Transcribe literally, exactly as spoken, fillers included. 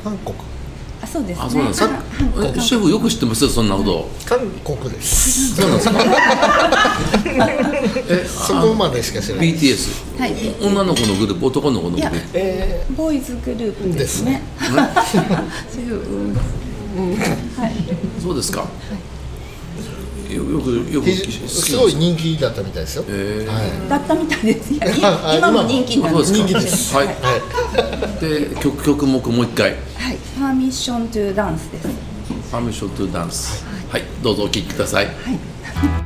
韓国。 あ、そうですね。 あ、そうなんですか。えシェフよく知ってますよ、そんなこと。 韓国です。 そうなんですか。え、 そこまでしか知らない。 ビーティーエス。 はい。 女の子のグループ、男の子のグループ。 えボーイズグループですね。そういう、うんはい。 そうですか。よよくよくー、すごい人気だったみたいですよ。 えーはだったみたいです。いやあ今も人気なんです。 人気ですはい。 い。はで曲曲目もう一回。 はい。パーミッショントゥダンスです。 パーミッショントゥダンス。はい、どうぞお聴きください。 はい。